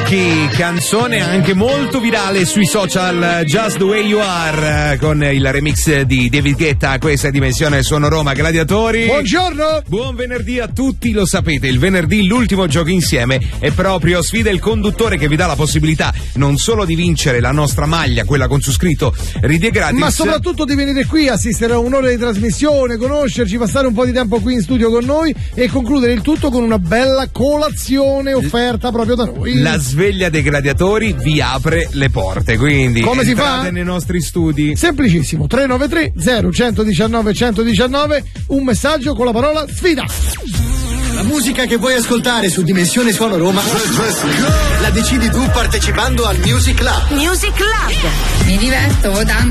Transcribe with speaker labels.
Speaker 1: Milky, canzone anche molto virale sui social, Just the Way You Are, con il remix di David Guetta. Questa è Dimensione Suono Roma. Gladiatori,
Speaker 2: buongiorno,
Speaker 1: buon venerdì a tutti. Lo sapete, il venerdì l'ultimo gioco insieme è proprio Sfida il conduttore, che vi dà la possibilità non solo di vincere la nostra maglia, quella con su scritto Ridi gratis,
Speaker 2: ma soprattutto di venire qui, assistere a un'ora di trasmissione, conoscerci, passare un po' di tempo qui in studio con noi e concludere il tutto con una bella colazione offerta proprio da noi.
Speaker 1: La sveglia dei gladiatori vi apre le porte, quindi
Speaker 2: come si fa?
Speaker 1: nei nostri studi.
Speaker 2: Semplicissimo, 393 0119 119, un messaggio con la parola sfida.
Speaker 3: La musica che vuoi ascoltare su Dimensione Suono Roma la decidi tu partecipando al Music Club.
Speaker 4: Music Club.
Speaker 5: Mi diverto votando